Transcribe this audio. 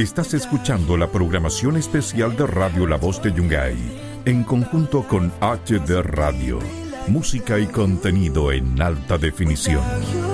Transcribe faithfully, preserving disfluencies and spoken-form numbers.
Estás escuchando la programación especial de Radio La Voz de Yungay, en conjunto con H D Radio. Música y contenido en alta definición.